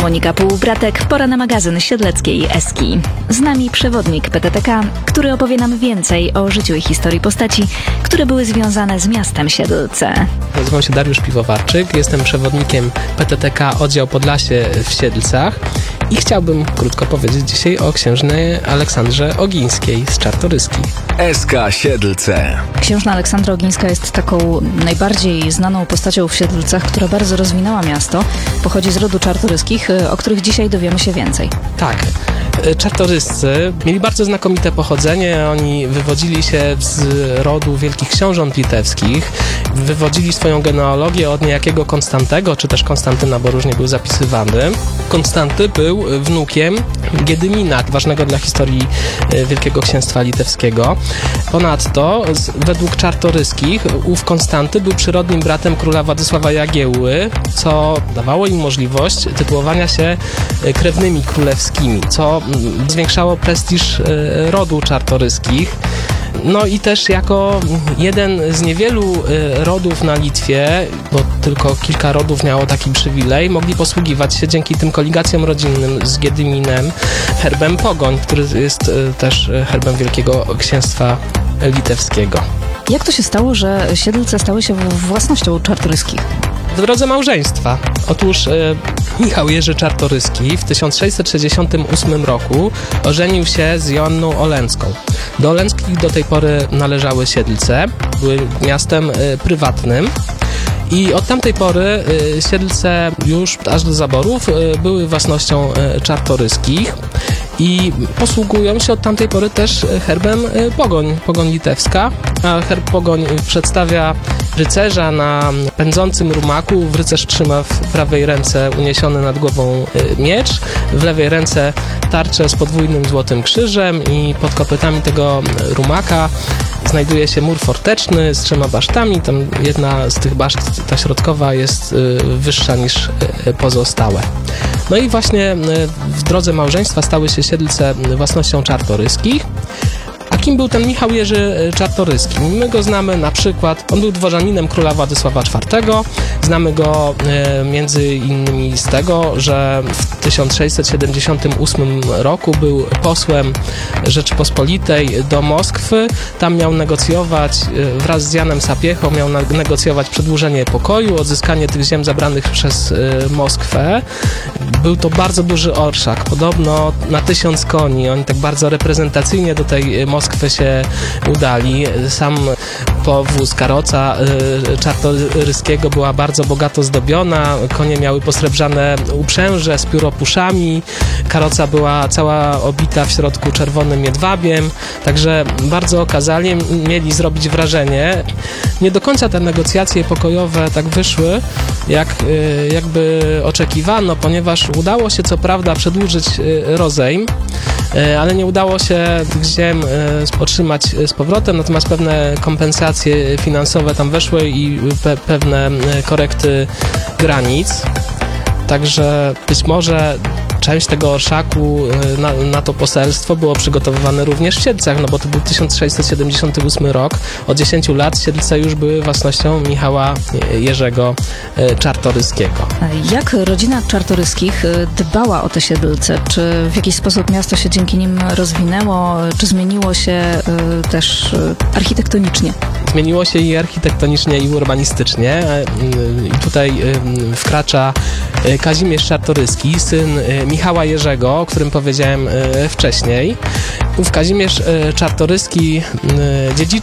Monika Półbratek, pora na magazyn siedleckiej Eski. Z nami przewodnik PTTK, który opowie nam więcej o życiu i historii postaci, które były związane z miastem Siedlce. Nazywam się Dariusz Piwowarczyk, jestem przewodnikiem PTTK Oddział Podlasie w Siedlcach i chciałbym krótko powiedzieć dzisiaj o księżnej Aleksandrze Ogińskiej z Czartoryskich. SK Siedlce. Księżna Aleksandra Ogińska jest taką najbardziej znaną postacią w Siedlcach, która bardzo rozwinęła miasto. Pochodzi z rodu Czartoryskich, o których dzisiaj dowiemy się więcej. Tak. Czartoryscy mieli bardzo znakomite pochodzenie. Oni wywodzili się z rodu wielkich książąt litewskich. Wywodzili swoją genealogię od niejakiego Konstantego, czy też Konstantyna, bo różnie był zapisywany. Konstanty był wnukiem Giedymina, ważnego dla historii Wielkiego Księstwa Litewskiego. Ponadto, według Czartoryskich, ów Konstanty był przyrodnim bratem króla Władysława Jagiełły, co dawało im możliwość tytułowania się krewnymi królewskimi, co zwiększało prestiż rodu Czartoryskich. No i też jako jeden z niewielu rodów na Litwie, bo tylko kilka rodów miało taki przywilej, mogli posługiwać się dzięki tym koligacjom rodzinnym z Giedyminem herbem Pogoń, który jest też herbem Wielkiego Księstwa Litewskiego. Jak to się stało, że Siedlce stały się własnością Czartoryskich? W drodze małżeństwa. Otóż Michał Jerzy Czartoryski w 1668 roku ożenił się z Joanną Olęcką. Do Olęckich do tej pory należały Siedlce, były miastem prywatnym. I od tamtej pory Siedlce już aż do zaborów były własnością Czartoryskich i posługują się od tamtej pory też herbem Pogoń litewska, a herb Pogoń przedstawia rycerza na pędzącym rumaku. Rycerz trzyma w prawej ręce uniesiony nad głową miecz, w lewej ręce tarczę z podwójnym złotym krzyżem i pod kopytami tego rumaka znajduje się mur forteczny z 3 basztami. Tam jedna z tych baszt, ta środkowa, jest wyższa niż pozostałe. No i właśnie w drodze małżeństwa stały się Siedlce własnością Czartoryskich. A kim był ten Michał Jerzy Czartoryski? My go znamy na przykład, on był dworzaninem króla Władysława IV. Znamy go między innymi z tego, że w 1678 roku był posłem Rzeczypospolitej do Moskwy. Tam miał negocjować wraz z Janem Sapiechą, miał negocjować przedłużenie pokoju, odzyskanie tych ziem zabranych przez Moskwę. Był to bardzo duży orszak, podobno na 1000 koni. Oni tak bardzo reprezentacyjnie do tej Moskwy się udali. Sam powóz, karoca Czartoryskiego była bardzo bogato zdobiona. Konie miały posrebrzane uprzęże z pióropuszami. Karoca była cała obita w środku czerwonym jedwabiem. Także bardzo okazali, mieli zrobić wrażenie. Nie do końca te negocjacje pokojowe tak wyszły, jakby oczekiwano, ponieważ udało się co prawda przedłużyć rozejm, ale nie udało się tych ziem otrzymać z powrotem, natomiast pewne kompensacje finansowe tam weszły i pewne korekty granic. Także być może część tego orszaku na to poselstwo było przygotowywane również w Siedlcach, no bo to był 1678 rok. Od 10 lat Siedlce już były własnością Michała Jerzego Czartoryskiego. Jak rodzina Czartoryskich dbała o te Siedlce? Czy w jakiś sposób miasto się dzięki nim rozwinęło? Czy zmieniło się też architektonicznie? Zmieniło się i architektonicznie, i urbanistycznie. I tutaj wkracza Kazimierz Czartoryski, syn Michała Jerzego, o którym powiedziałem wcześniej. Ów Kazimierz Czartoryski